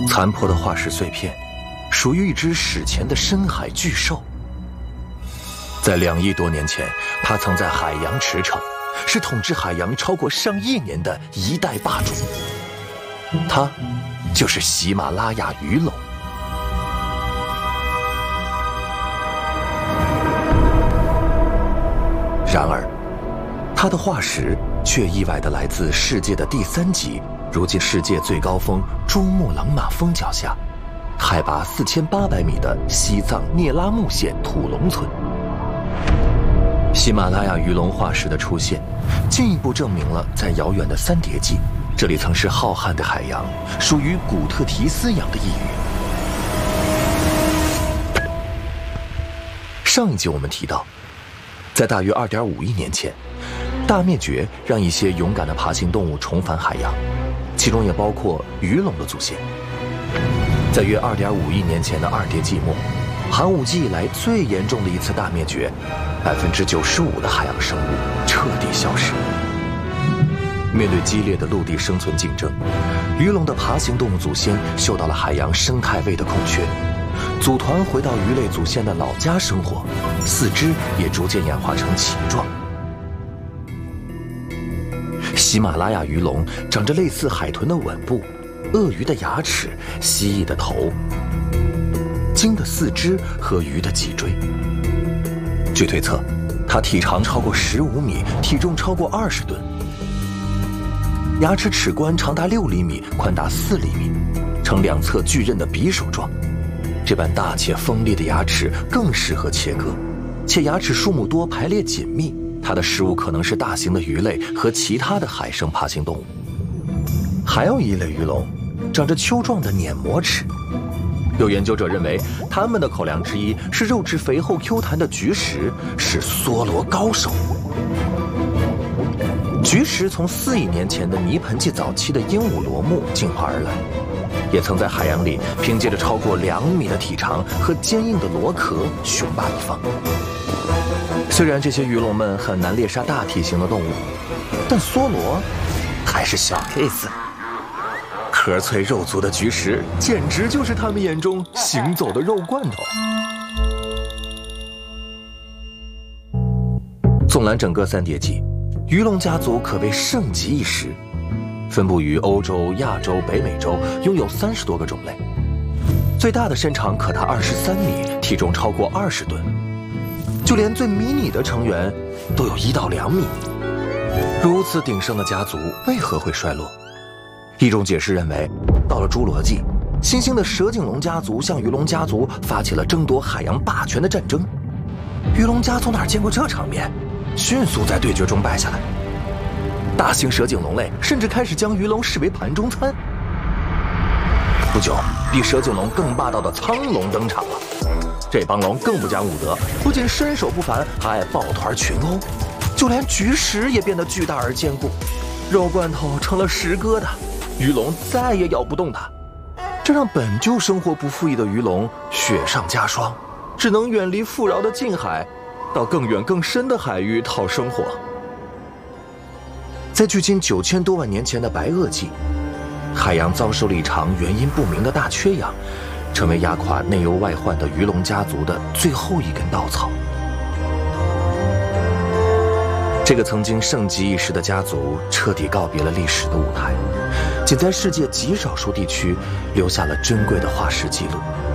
残破的化石碎片，属于一只史前的深海巨兽。在2亿多年前，它曾在海洋驰骋，是统治海洋超过上亿年的一代霸主。它就是喜马拉雅鱼龙。然而，它的化石却意外地来自世界的第3级，如今世界最高峰珠穆朗玛峰脚下，海拔4800米的西藏聂拉木县土龙村。喜马拉雅鱼龙化石的出现，进一步证明了在遥远的三叠纪，这里曾是浩瀚的海洋，属于古特提斯洋的一隅。上一集我们提到，在大约2.5亿年前，大灭绝让一些勇敢的爬行动物重返海洋，其中也包括鱼龙的祖先。在约2.5亿年前的二叠纪末，寒武纪以来最严重的一次大灭绝，95%的海洋生物彻底消失。面对激烈的陆地生存竞争，鱼龙的爬行动物祖先嗅到了海洋生态位的空缺，组团回到鱼类祖先的老家生活，四肢也逐渐演化成鳍状。喜马拉雅鱼龙长着类似海豚的吻部、鳄鱼的牙齿、蜥蜴的头、鲸的四肢和鱼的脊椎。据推测，它体长超过15米，体重超过20吨，牙齿齿冠长达6厘米，宽达4厘米，呈两侧巨刃的匕首状。这般大且锋利的牙齿更适合切割，且牙齿数目多，排列紧密。它的食物可能是大型的鱼类和其他的海生爬行动物。还有一类鱼龙，长着丘状的碾磨齿。有研究者认为，它们的口粮之一是肉质肥厚 Q 弹的菊石，是梭罗高手。菊石从4亿年前的泥盆纪早期的鹦鹉螺目进化而来，也曾在海洋里凭借着超过2米的体长和坚硬的螺壳雄霸一方。虽然这些鱼龙们很难猎杀大体型的动物，但梭罗还是小 case。壳脆肉足的菊石，简直就是他们眼中行走的肉罐头。纵览整个三叠纪，鱼龙家族可谓盛极一时，分布于欧洲、亚洲、北美洲，拥有30多个种类。最大的身长可达23米，体重超过20吨。就连最迷你的成员都有1到2米。如此鼎盛的家族为何会衰落？一种解释认为，到了侏罗纪，新兴的蛇颈龙家族向鱼龙家族发起了争夺海洋霸权的战争。鱼龙家从哪儿见过这场面，迅速在对决中败下来。大型蛇颈龙类甚至开始将鱼龙视为盘中餐。不久，比蛇颈龙更霸道的苍龙登场了。这帮龙更不讲武德，不仅身手不凡，还爱抱团群殴，就连菊石也变得巨大而坚固，肉罐头成了石疙瘩，鱼龙再也咬不动它。这让本就生活不富裕的鱼龙雪上加霜，只能远离富饶的近海，到更远更深的海域讨生活。在距今9000多万年前的白垩纪，海洋遭受了一场原因不明的大缺氧，成为压垮内忧外患的鱼龙家族的最后一根稻草。这个曾经盛极一时的家族彻底告别了历史的舞台，仅在世界极少数地区留下了珍贵的化石记录。